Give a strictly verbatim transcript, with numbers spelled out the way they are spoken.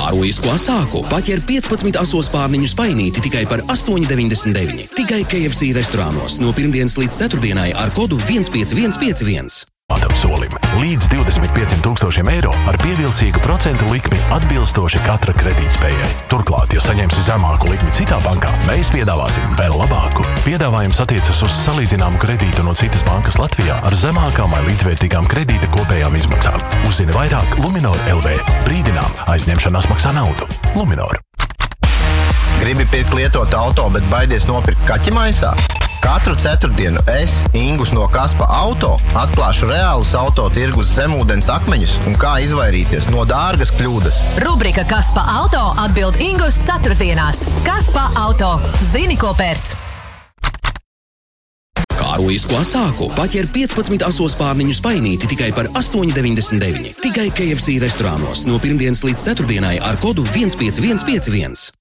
Kārojisko sāku paķer piecpadsmit asos pārniņu spainīti tikai par astoņi deviņdesmit deviņi. Tikai K F C restorānos no pirmdienas līdz ceturtdienai ar kodu viens pieci viens pieci viens. Tam solim līdz divdesmit pieciem tūkstošiem eiro ar pievilcīgu procentu likmi atbilstoši katra kredītspējai. Turklāt, ja saņemsi zemāku likmi citā bankā, mēs piedāvāsim vēl labāku. Piedāvājums attiecas uz salīdzināmu kredītu no citas bankas Latvijā ar zemākām vai līdzvērtīgām kredīta kopējām izmaksām. Uzzini vairāk Luminor L V. Brīdinām, aizņemšanās maksā naudu. Luminor. Gribi pirkt lietotu auto, bet baidies nopirkt kaķi maisā? Katru ceturtdienu es, Ingus no Kaspa Auto, atklāšu reālus auto tirgus zemūdens akmeņus un kā izvairīties no dārgas kļūdas. Rubrika Kaspa Auto atbild Ingus ceturtdienās. Kaspa Auto. Zini, ko pērc. Kārojisko sāku paķer piecpadsmit asos pārniņu spainīti tikai par astoņi deviņdesmit deviņi. Tikai K F C restorānos no pirmdienas līdz ceturtdienai ar kodu viens pieci viens pieci viens.